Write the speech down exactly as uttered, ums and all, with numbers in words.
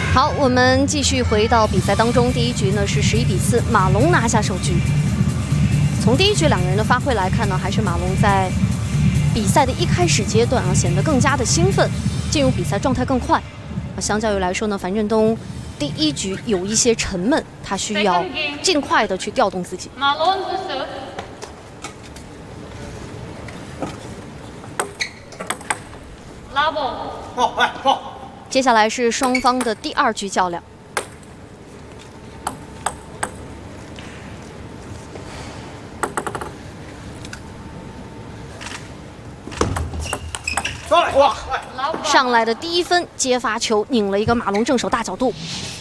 好，我们继续回到比赛当中，第一局呢是十一比四，马龙拿下首局。从第一局两个人的发挥来看呢，还是马龙在比赛的一开始阶段啊显得更加的兴奋，进入比赛状态更快。相较于来说呢，樊振东第一局有一些沉闷，他需要尽快的去调动自己。 马龙的手。 拉布， 好，来，好。 接下来是双方的第二局较量。 上来，哇！ 上来的第一分接发球，拧了一个马龙正手大角度。